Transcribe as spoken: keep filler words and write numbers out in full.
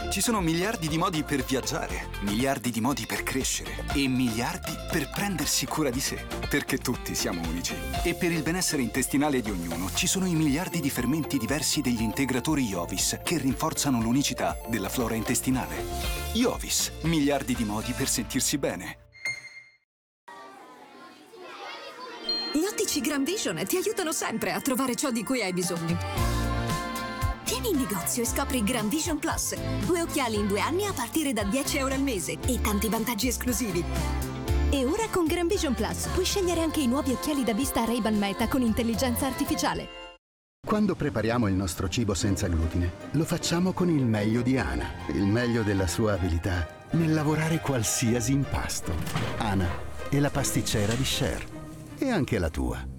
Ci sono miliardi di modi per viaggiare, miliardi di modi per crescere e miliardi per prendersi cura di sé, perché tutti siamo unici. E per il benessere intestinale di ognuno ci sono i miliardi di fermenti diversi degli integratori Iovis che rinforzano l'unicità della flora intestinale. Iovis, miliardi di modi per sentirsi bene. Gli ottici Grand Vision ti aiutano sempre a trovare ciò di cui hai bisogno. Vieni in negozio e scopri Grand Vision Plus. Due occhiali in due anni a partire da dieci euro al mese e tanti vantaggi esclusivi. E ora con Grand Vision Plus puoi scegliere anche i nuovi occhiali da vista Ray-Ban Meta con intelligenza artificiale. Quando prepariamo il nostro cibo senza glutine, lo facciamo con il meglio di Ana, il meglio della sua abilità nel lavorare qualsiasi impasto. Ana è la pasticcera di Cher. E anche la tua.